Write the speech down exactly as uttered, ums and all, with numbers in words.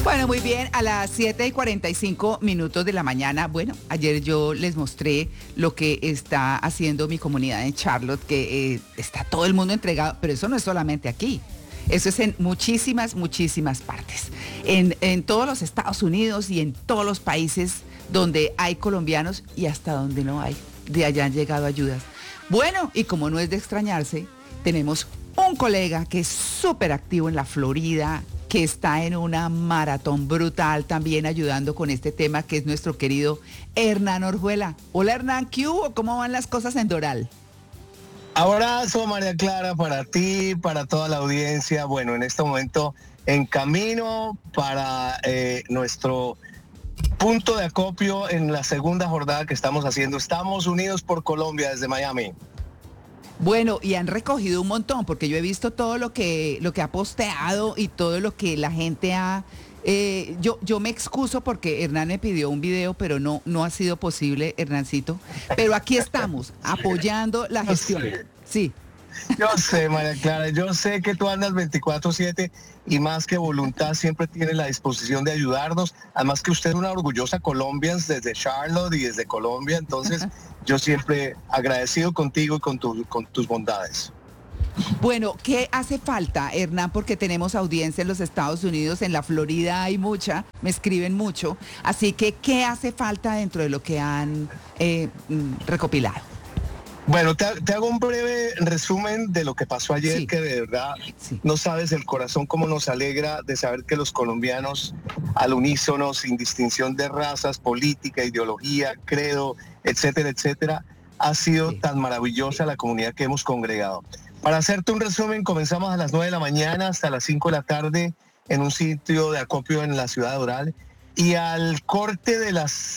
Bueno, muy bien, a las siete y cuarenta y cinco minutos de la mañana, bueno, ayer yo les mostré lo que está haciendo mi comunidad en Charlotte, que eh, está todo el mundo entregado, pero eso no es solamente aquí, eso es en muchísimas, muchísimas partes, en, en todos los Estados Unidos y en todos los países donde hay colombianos y hasta donde no hay, de allá han llegado ayudas. Bueno, y como no es de extrañarse, tenemos un colega que es súper activo en la Florida, que está en una maratón brutal también ayudando con este tema, que es nuestro querido Hernán Orjuela. Hola Hernán, ¿qué hubo? ¿Cómo van las cosas en Doral? Abrazo, María Clara, para ti, para toda la audiencia. Bueno, en este momento en camino para eh, nuestro punto de acopio en la segunda jornada que estamos haciendo. Estamos unidos por Colombia desde Miami. Bueno, y han recogido un montón, porque yo he visto todo lo que, lo que ha posteado y todo lo que la gente ha... Eh, yo, yo me excuso porque Hernán me pidió un video, pero no, no ha sido posible, Hernancito. Pero aquí estamos, apoyando la gestión. Sí. Yo sé, María Clara, yo sé que tú andas veinticuatro siete y más que voluntad siempre tienes la disposición de ayudarnos. Además que usted es una orgullosa colombiana desde Charlotte y desde Colombia, entonces yo siempre agradecido contigo y con, tu, con tus bondades. Bueno, ¿qué hace falta, Hernán? Porque tenemos audiencia en los Estados Unidos, en la Florida hay mucha, me escriben mucho. Así que, ¿qué hace falta dentro de lo que han eh, recopilado? Bueno, te, te hago un breve resumen de lo que pasó ayer, Sí. que de verdad Sí. no sabes el corazón cómo nos alegra de saber que los colombianos al unísono, sin distinción de razas, política, ideología, credo, etcétera, etcétera, ha sido Sí. tan maravillosa la comunidad que hemos congregado. Para hacerte un resumen, comenzamos a las nueve de la mañana hasta las cinco de la tarde en un sitio de acopio en la ciudad de Doral, y al corte de las